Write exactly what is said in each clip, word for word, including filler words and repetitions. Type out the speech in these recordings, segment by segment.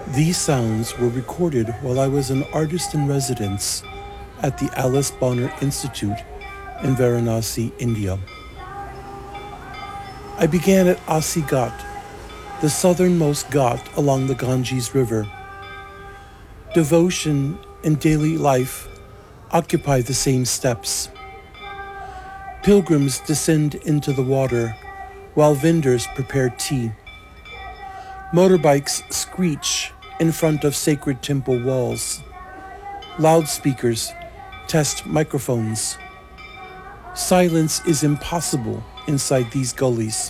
These sounds were recorded while I was an artist in residence at the Alice Bonner Institute in Varanasi, India. I began at Asi Ghat, the southernmost ghat along the Ganges River. Devotion and daily life occupy the same steps. Pilgrims descend into the water while vendors prepare tea. Motorbikes screech in front of sacred temple walls. Loudspeakers test microphones. Silence is impossible inside these gullies.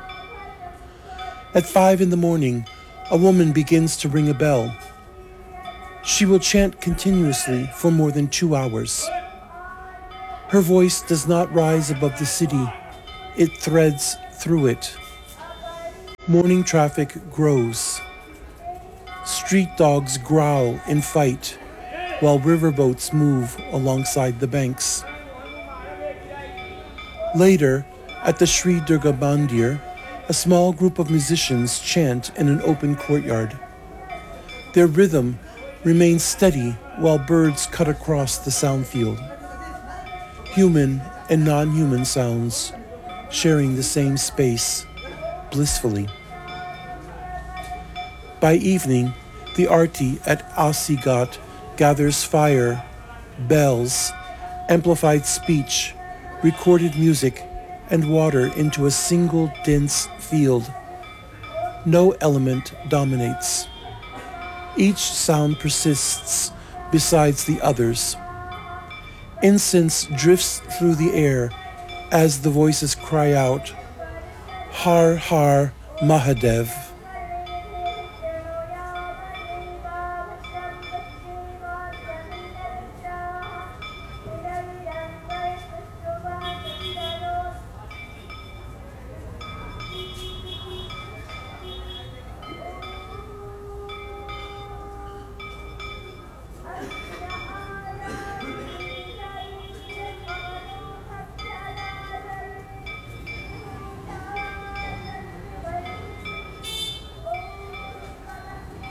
At five in the morning, a woman begins to ring a bell. She will chant continuously for more than two hours. Her voice does not rise above the city. It threads through it. Morning traffic grows. Street dogs growl in fight while riverboats move alongside the banks. Later, at the Sri Durga Mandir, a small group of musicians chant in an open courtyard. Their rhythm remains steady while birds cut across the sound field. Human and non-human sounds sharing the same space blissfully. By evening, the Arti at Asi Ghat gathers fire, bells, amplified speech, recorded music, and water into a single dense field. No element dominates. Each sound persists besides the others. Incense drifts through the air as the voices cry out, Har Har Mahadev.